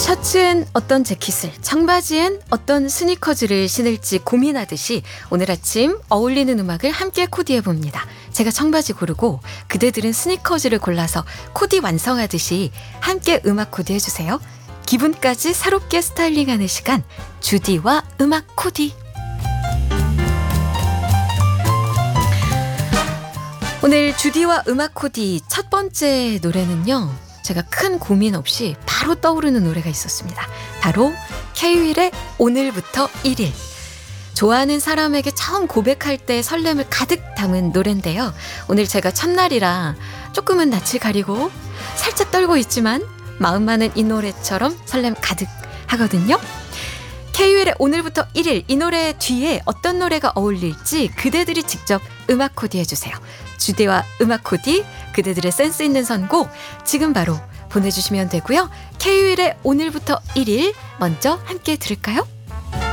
셔츠엔 어떤 재킷을, 청바지엔 어떤 스니커즈를 신을지 고민하듯이 오늘 아침 어울리는 음악을 함께 코디해봅니다. 제가 청바지 고르고 그대들은 스니커즈를 골라서 코디 완성하듯이 함께 음악 코디해주세요. 기분까지 새롭게 스타일링하는 시간, 주디와 음악 코디. 오늘 주디와 음악 코디 첫 번째 노래는요, 제가 큰 고민 없이 바로 떠오르는 노래가 있었습니다. 바로 K-윌의 오늘부터 1일. 좋아하는 사람에게 처음 고백할 때 설렘을 가득 담은 노래인데요. 오늘 제가 첫날이라 조금은 낯을 가리고 살짝 떨고 있지만 마음만은 이 노래처럼 설렘 가득 하거든요. K-윌의 오늘부터 1일, 이 노래 뒤에 어떤 노래가 어울릴지 그대들이 직접 음악 코디해주세요. 주디와 음악 코디, 그대들의 센스 있는 선곡 지금 바로 보내주시면 되고요. K-윌의 오늘부터 1일 먼저 함께 들을까요?